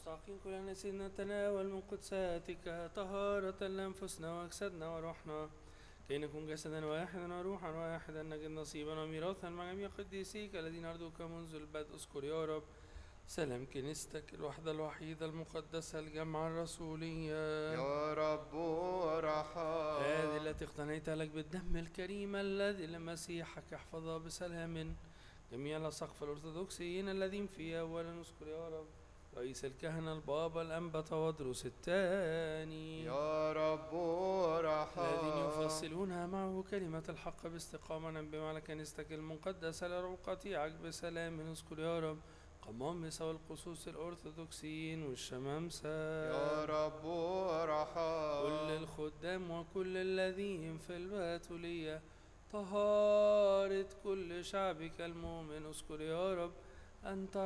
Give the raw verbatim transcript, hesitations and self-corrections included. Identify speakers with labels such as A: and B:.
A: مستحقين كلنا سيدنا نتناول من قدساتك طهارة لأنفسنا وأجسادنا وروحنا كي نكون جسدا واحدا وروحا واحدا نجد نصيبا وميراثا مع جميع قديسيك الذين أرضوك منذ البدء. اذكر يا رب سلام كنيستك الوحدة الوحيدة المقدسة الجامعة الرسولية
B: يا رب ارحم.
A: هذه التي اقتنيتها لك بالدم الكريم الذي لمسيحك احفظها بسلام. جميع الأساقفة الأرثوذكسيين الذين فيها أولا اذكر يا رب رئيس الكهنة البابا الأنبا تودروس الثاني
B: يا رب ارحم.
A: الذين يفصلونها معه كلمة الحق باستقامة بما على كنيستك المقدسة لرقتيعك بسلام. اذكر يا رب قمامسة والقصوص الأرثوذكسيين والشمامسة
B: يا رب ارحم.
A: كل الخدام وكل الذين في الباتولية طهارة كل شعبك المؤمن. اذكر يا رب أنت